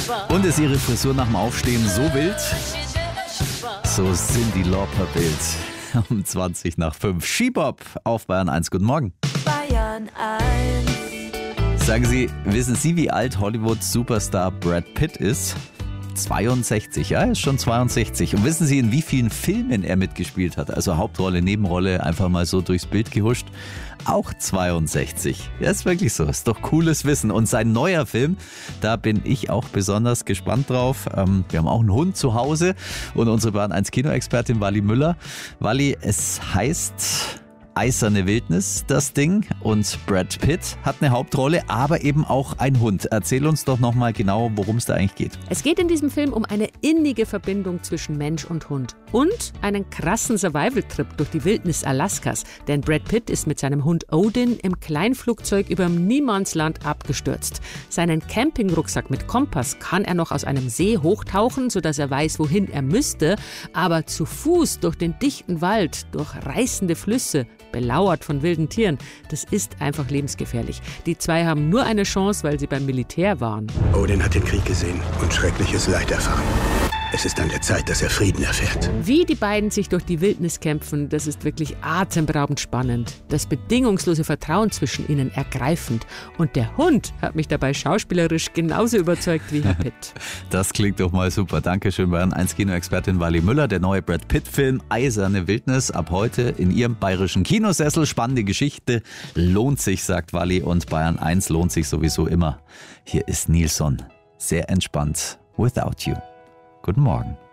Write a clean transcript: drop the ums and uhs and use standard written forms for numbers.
Und ist ihre Frisur nach dem Aufstehen so wild? So Cyndi Lauper wild. Um 20 nach 5. She-Bop auf Bayern 1. Guten Morgen. Bayern 1. Sagen Sie, wissen Sie, wie alt Hollywood-Superstar Brad Pitt ist? 62, ja, er ist schon 62. Und wissen Sie, in wie vielen Filmen er mitgespielt hat? Also Hauptrolle, Nebenrolle, einfach mal so durchs Bild gehuscht. Auch 62. Ja, ist wirklich so. Ist doch cooles Wissen. Und sein neuer Film, da bin ich auch besonders gespannt drauf. Wir haben auch einen Hund zu Hause und unsere Bayern 1 Kinoexpertin Wally Müller. Wally, es heißt Eiserne Wildnis, das Ding. Und Brad Pitt hat eine Hauptrolle, aber eben auch ein Hund. Erzähl uns doch nochmal genau, worum es da eigentlich geht. Es geht in diesem Film um eine innige Verbindung zwischen Mensch und Hund. Und einen krassen Survival-Trip durch die Wildnis Alaskas. Denn Brad Pitt ist mit seinem Hund Odin im Kleinflugzeug überm Niemandsland abgestürzt. Seinen Campingrucksack mit Kompass kann er noch aus einem See hochtauchen, sodass er weiß, wohin er müsste. Aber zu Fuß durch den dichten Wald, durch reißende Flüsse, belauert von wilden Tieren, das ist einfach lebensgefährlich. Die zwei haben nur eine Chance, weil sie beim Militär waren. Odin hat den Krieg gesehen und schreckliches Leid erfahren. Es ist an der Zeit, dass er Frieden erfährt. Wie die beiden sich durch die Wildnis kämpfen, das ist wirklich atemberaubend spannend. Das bedingungslose Vertrauen zwischen ihnen ergreifend. Und der Hund hat mich dabei schauspielerisch genauso überzeugt wie Herr Pitt. Das klingt doch mal super. Dankeschön, Bayern 1 Kinoexpertin Wally Müller. Der neue Brad Pitt-Film Eiserne Wildnis ab heute in ihrem bayerischen Kinosessel. Spannende Geschichte. Lohnt sich, sagt Wally. Und Bayern 1 lohnt sich sowieso immer. Hier ist Nilsson. Sehr entspannt. Without You. Guten Morgen.